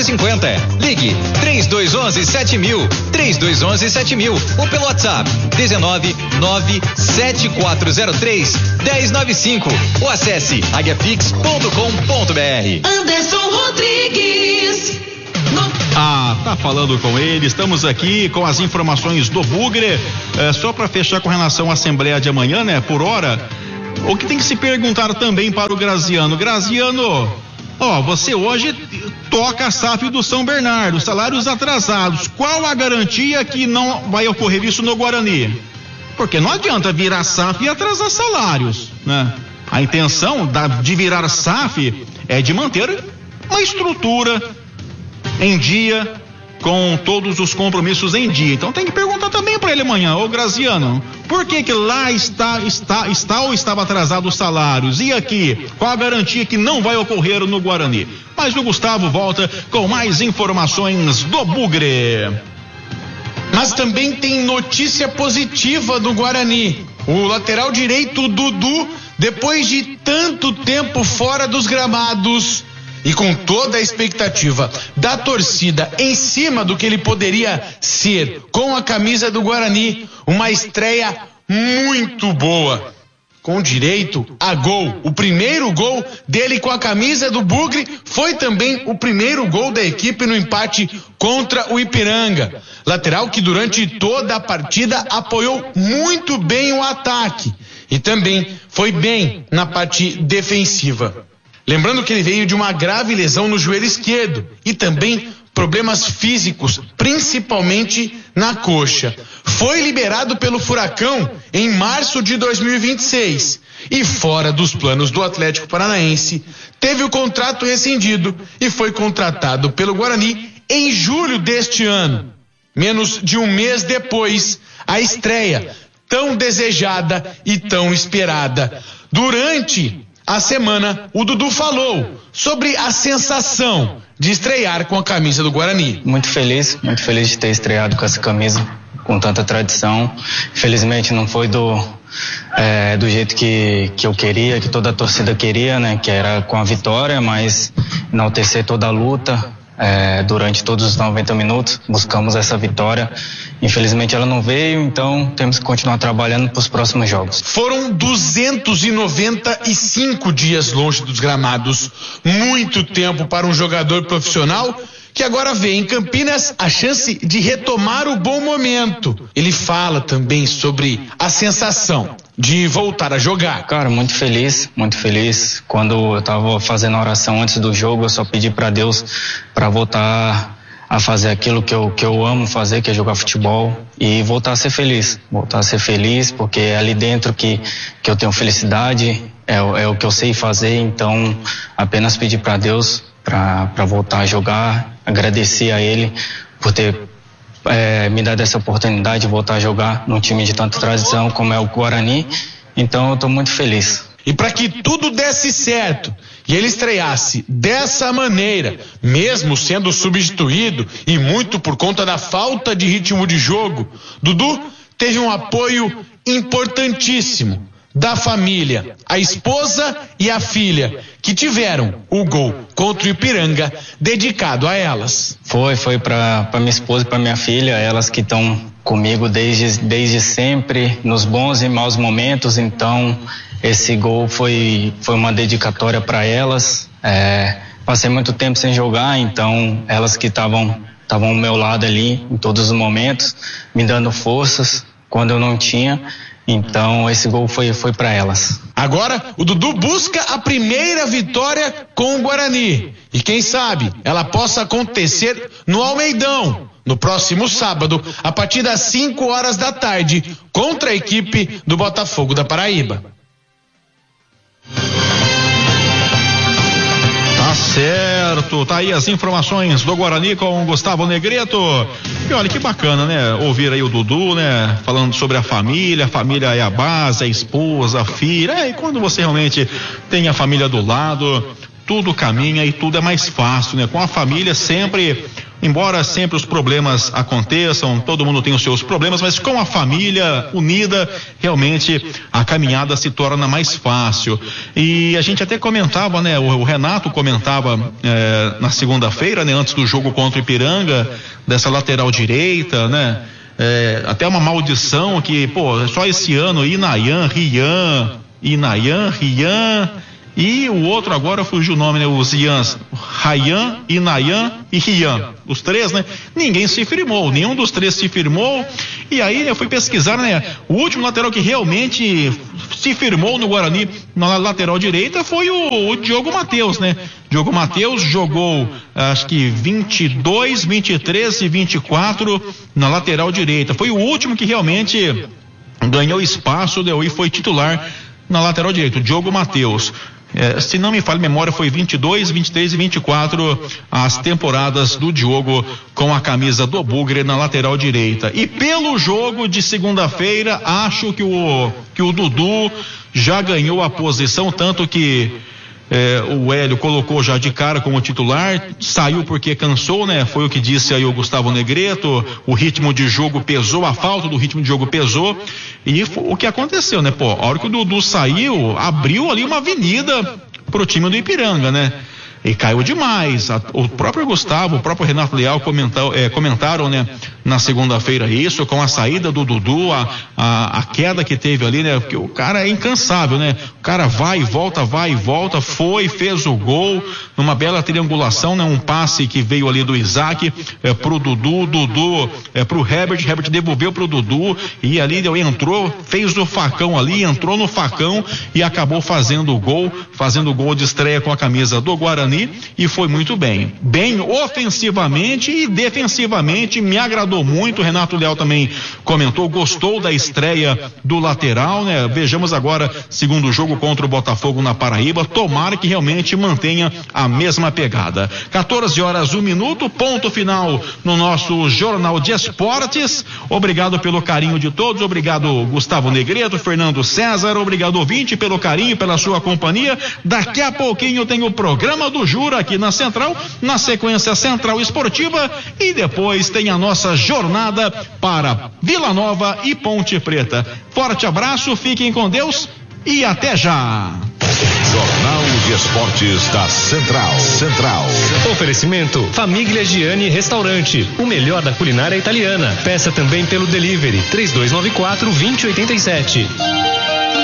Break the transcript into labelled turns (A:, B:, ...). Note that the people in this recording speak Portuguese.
A: 1150. Ligue 3211-7000, 3211-7000 ou pelo WhatsApp 1997403-1095 ou acesse aguiafix.com.br.
B: Anderson Rodrigues.
C: Tá falando com ele, estamos aqui com as informações do Bugre, só para fechar com relação à Assembleia de amanhã, né, por hora, o que tem que se perguntar também para o Graziano, você hoje toca a SAF do São Bernardo, salários atrasados, qual a garantia que não vai ocorrer isso no Guarani? Porque não adianta virar SAF e atrasar salários, né? A intenção de virar SAF é de manter uma estrutura em dia, com todos os compromissos em dia. Então tem que perguntar também para ele amanhã, ô Graziano, por que lá está ou estava atrasado os salários? E aqui, qual a garantia que não vai ocorrer no Guarani? Mas o Gustavo volta com mais informações do Bugre.
D: Mas também tem notícia positiva do Guarani. O lateral direito Dudu, depois de tanto tempo fora dos gramados, e com toda a expectativa da torcida em cima do que ele poderia ser com a camisa do Guarani, uma estreia muito boa, com direito a gol. O primeiro gol dele com a camisa do Bugre foi também o primeiro gol da equipe no empate contra o Ipiranga. Lateral que durante toda a partida apoiou muito bem o ataque e também foi bem na parte defensiva. Lembrando que ele veio de uma grave lesão no joelho esquerdo e também problemas físicos, principalmente na coxa. Foi liberado pelo Furacão em março de 2026 e, fora dos planos do Atlético Paranaense, teve o contrato rescindido e foi contratado pelo Guarani em julho deste ano. Menos de um mês depois, a estreia tão desejada e tão esperada. Durante a semana, o Dudu falou sobre a sensação de estrear com a camisa do Guarani.
E: Muito feliz de ter estreado com essa camisa, com tanta tradição. Infelizmente não foi do jeito que eu queria, que toda a torcida queria, né? Que era com a vitória, mas enaltecer toda a luta. Durante todos os 90 minutos buscamos essa vitória. Infelizmente ela não veio, então temos que continuar trabalhando para os próximos jogos.
D: Foram 295 dias longe dos gramados, muito tempo para um jogador profissional que agora vê em Campinas a chance de retomar o bom momento. Ele fala também sobre a sensação de voltar a jogar.
E: Cara, muito feliz. Quando eu tava fazendo a oração antes do jogo, eu só pedi para Deus para voltar a fazer aquilo que eu amo fazer, que é jogar futebol, e voltar a ser feliz, porque é ali dentro que eu tenho felicidade, é o que eu sei fazer. Então apenas pedir para Deus para voltar a jogar, agradecer a Ele por ter me dado essa oportunidade de voltar a jogar num time de tanta tradição como é o Guarani. Então eu estou muito feliz.
D: E para que tudo desse certo e ele estreasse dessa maneira, mesmo sendo substituído e muito por conta da falta de ritmo de jogo, Dudu teve um apoio importantíssimo da família, a esposa e a filha, que tiveram o gol contra o Ipiranga dedicado a elas.
E: Foi para minha esposa e para minha filha, elas que estão comigo desde sempre, nos bons e maus momentos. Então esse gol foi uma dedicatória para elas. Passei muito tempo sem jogar, então elas que estavam ao meu lado ali em todos os momentos, me dando forças quando eu não tinha. Então esse gol foi para elas.
D: Agora o Dudu busca a primeira vitória com o Guarani. E quem sabe ela possa acontecer no Almeidão, no próximo sábado, a partir das 5 horas da tarde, contra a equipe do Botafogo da Paraíba.
C: Certo, tá aí as informações do Guarani com o Gustavo Negreto. E olha que bacana, né? Ouvir aí o Dudu, né? Falando sobre a família é a base, a esposa, a filha. E quando você realmente tem a família do lado, tudo caminha e tudo é mais fácil, né? Com a família sempre embora sempre os problemas aconteçam, todo mundo tem os seus problemas, mas com a família unida, realmente a caminhada se torna mais fácil. E a gente até comentava, né? O Renato comentava na segunda-feira, né? Antes do jogo contra o Ipiranga, dessa lateral direita, né? Até uma maldição que, só esse ano, Inayan, Rian, e o outro agora fugiu o nome, né? Os Ians, Rayan, Inayan e Rian, os três, né? Ninguém se firmou, nenhum dos três se firmou. E aí eu fui pesquisar, né? O último lateral que realmente se firmou no Guarani na lateral direita foi o Diogo Matheus, né? Diogo Matheus jogou acho que 22, 23 e 24 na lateral direita. Foi o último que realmente ganhou espaço e foi titular na lateral direita, o Diogo Matheus. Se não me falha a memória, foi 22, 23 e 24 as temporadas do Diogo com a camisa do Bugre na lateral direita. E pelo jogo de segunda-feira, acho que o Dudu já ganhou a posição, tanto que o Hélio colocou já de cara como titular, saiu porque cansou, né? Foi o que disse aí o Gustavo Negreto, o ritmo de jogo pesou, a falta do ritmo de jogo pesou, e o que aconteceu, né? A hora que o Dudu saiu, abriu ali uma avenida pro time do Ipiranga, né? E caiu demais. O próprio Gustavo, o próprio Renato Leal comentaram, né, na segunda-feira isso, com a saída do Dudu, a queda que teve ali, né? Porque o cara é incansável, né? O cara vai e volta, fez o gol numa bela triangulação, né? Um passe que veio ali do Isaac pro Dudu pro Herbert devolveu pro Dudu e ali entrou, fez o facão ali, entrou no facão e acabou fazendo o gol de estreia com a camisa do Guarani. E foi muito bem ofensivamente e defensivamente, me agradou muito. O Renato Leal também comentou, gostou da estreia do lateral, né? Vejamos agora, segundo jogo contra o Botafogo na Paraíba, tomara que realmente mantenha a mesma pegada. 14h01, ponto final no nosso Jornal de Esportes. Obrigado pelo carinho de todos, obrigado Gustavo Negreto, Fernando César, obrigado ouvinte pelo carinho, pela sua companhia. Daqui a pouquinho tem o programa do Jura aqui na Central, na sequência Central Esportiva, e depois tem a nossa jornada para Vila Nova e Ponte Preta. Forte abraço, fiquem com Deus e até já.
F: Jornal de Esportes da Central.
G: Oferecimento Famiglia Gianni Restaurante, o melhor da culinária italiana. Peça também pelo delivery 3294-2087.